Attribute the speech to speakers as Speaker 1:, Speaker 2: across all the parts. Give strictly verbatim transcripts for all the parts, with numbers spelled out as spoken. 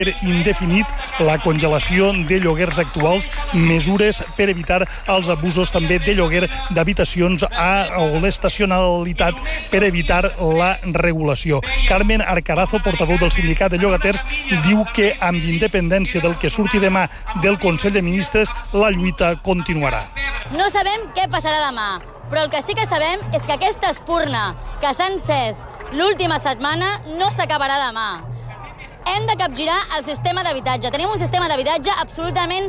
Speaker 1: indefinit la congelació de lloguers actuals, mesures per evitar els abusos també de lloguer d'habitacions a, o l'estacionalitat per evitar la regulació. Carmen Arcarazo, portaveu del sindicat de llogaters, diu que amb independència del que surti demà del Consell de Ministres, la lluita continuarà.
Speaker 2: No sabem què passarà demà, però el que sí que sabem és que aquesta espurna que s'ha encès l'última setmana no s'acabarà demà. Hem de capgirar el sistema d'habitatge. Tenim un sistema d'habitatge absolutament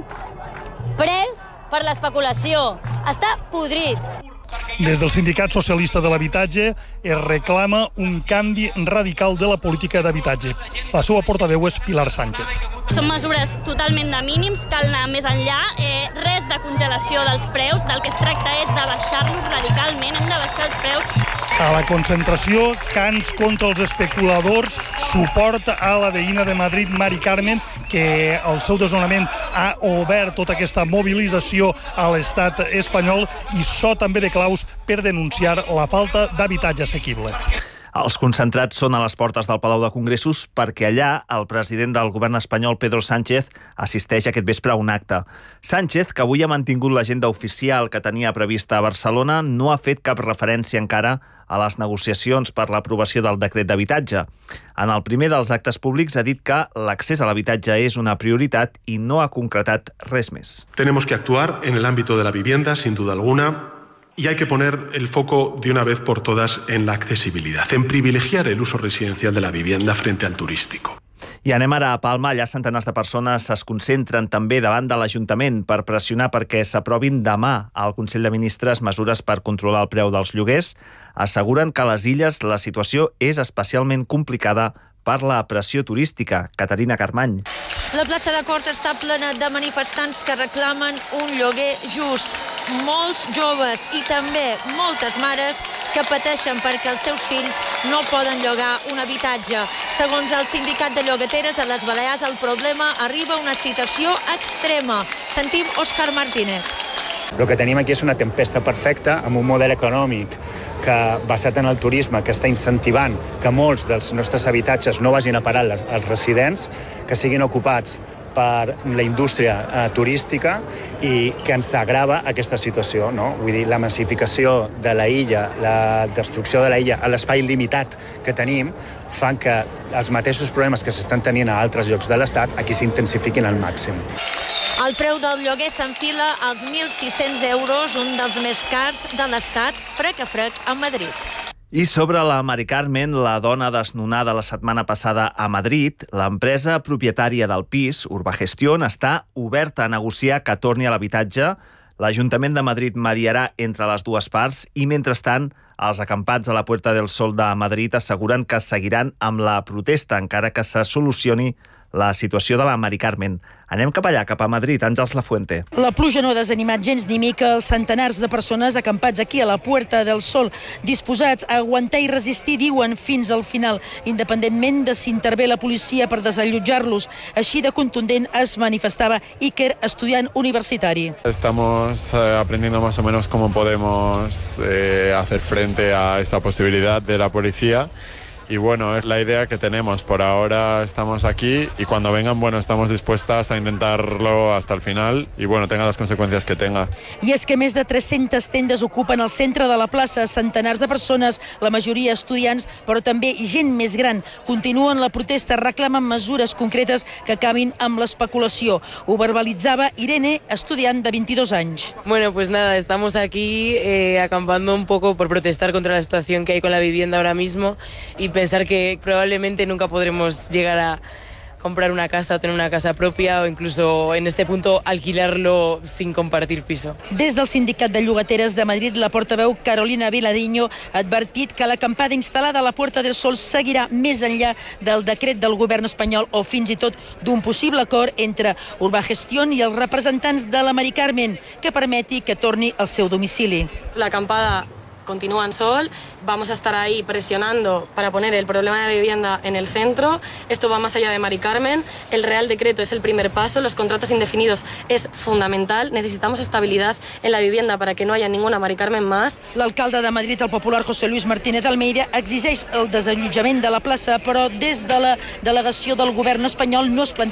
Speaker 2: pres per l'especulació. Està podrit.
Speaker 1: Des del Sindicat Socialista de l'Habitatge es reclama un canvi radical de la política d'habitatge. La seva portaveu és Pilar Sánchez.
Speaker 3: Són mesures totalment de mínims, cal anar més enllà, eh, res de congelació dels preus, del que es tracta és de baixar-los radicalment, hem de baixar els preus.
Speaker 1: A la concentració, cants contra els especuladors, suport a la veïna de Madrid, Mari Carmen, que el seu desnonament ha obert tota aquesta mobilització a l'estat espanyol, i so també de claus per denunciar la falta d'habitatge assequible.
Speaker 4: Els concentrats són a les portes del Palau de Congressos perquè allà el president del govern espanyol, Pedro Sánchez, assisteix aquest vespre a un acte. Sánchez, que avui ha mantingut l'agenda oficial que tenia prevista a Barcelona, no ha fet cap referència encara a les negociacions per l'aprovació del decret d'habitatge. En el primer dels actes públics ha dit que l'accés a l'habitatge és una prioritat i no ha concretat res més.
Speaker 5: Tenemos que actuar en el ámbito de la vivienda, sin duda alguna. Y hay que poner el foco de una vez por todas en la accesibilidad, en privilegiar el uso residencial de la vivienda frente al turístico.
Speaker 4: I anem ara a Palma. Allà centenars de persones es concentren també davant de l'Ajuntament per pressionar perquè s'aprovin demà al Consell de Ministres mesures per controlar el preu dels lloguers. Asseguren que a les Illes la situació és especialment complicada per la pressió turística. Caterina Carmany.
Speaker 6: La plaça de Cort està plena de manifestants que reclamen un lloguer just. Molts joves i també moltes mares que pateixen perquè els seus fills no poden llogar un habitatge. Segons el sindicat de llogateres a les Balears, el problema arriba a una situació extrema. Sentim Òscar Martínez.
Speaker 7: El que tenim aquí és una tempesta perfecta amb un model econòmic que, basat en el turisme, que està incentivant que molts dels nostres habitatges no vagin a parar als residents, que siguin ocupats per la indústria eh, turística, i que ens agrava aquesta situació, no? Vull dir, la massificació de la illa, la destrucció de la illa, a l'espai limitat que tenim, fan que els mateixos problemes que s'estan tenint a altres llocs de l'Estat aquí s'intensifiquin al màxim.
Speaker 6: El preu del lloguer s'enfila als mil sis-cents euros, un dels més cars de l'Estat, frec a frec a Madrid.
Speaker 4: I sobre la Mari Carmen, la dona desnonada la setmana passada a Madrid, l'empresa propietària del pis, Urbagestión, està oberta a negociar que torni a l'habitatge. L'Ajuntament de Madrid mediarà entre les dues parts i, mentrestant, els acampats a la Puerta del Sol de Madrid asseguren que seguiran amb la protesta encara que se solucioni la situació de la Mari Carmen. Anem cap allà, cap a Madrid. Àngels Lafuente.
Speaker 8: La pluja no ha desanimat gens ni mica els centenars de persones acampats aquí a la Puerta del Sol, disposats a aguantar i resistir, diuen, fins al final, independentment de si intervé la policia per desallotjar-los. Així de contundent es manifestava Iker, estudiant universitari.
Speaker 9: Estamos eh, aprendiendo más o menos cómo podemos eh, hacer frente a esta posibilidad de la policía. Y bueno, es la idea que tenemos. Por ahora estamos aquí y cuando vengan, bueno, estamos dispuestas a intentarlo hasta el final y bueno, tenga las consecuencias que tenga.
Speaker 8: I és que més de tres-centes tendes ocupen el centre de la plaça. Centenars de persones, la majoria estudiants, però també gent més gran, continuen la protesta, reclamen mesures concretes que acabin amb l'especulació. Ho verbalitzava Irene, estudiant de veintidós anys.
Speaker 10: Bueno, pues nada, estamos aquí eh, acampando un poco por protestar contra la situación que hay con la vivienda ahora mismo y pensar que probablemente nunca podremos llegar a comprar una casa, tener una casa propia o incluso en este punto alquilarlo sin compartir piso.
Speaker 8: Des del Sindicat de Llogateres de Madrid, la portaveu Carolina Vilariño ha advertit que l'acampada instal·lada a la Puerta del Sol seguirà més enllà del decret del govern espanyol o fins i tot d'un possible acord entre Urbagestión i els representants de la Mari Carmen que permeti que torni al seu domicili.
Speaker 11: La acampada continúa en Sol. Vamos a estar ahí presionando para poner el problema de la vivienda en el centro. Esto va más allá de Mari Carmen. El Real Decreto es el primer paso. Los contratos indefinidos es fundamental. Necesitamos estabilidad en la vivienda para que no haya ninguna Mari Carmen más.
Speaker 8: L'alcalde de Madrid, el popular José Luis Martínez Almeida, exigeix el desallotjament de la plaça, però des de la delegació del govern espanyol no es planteja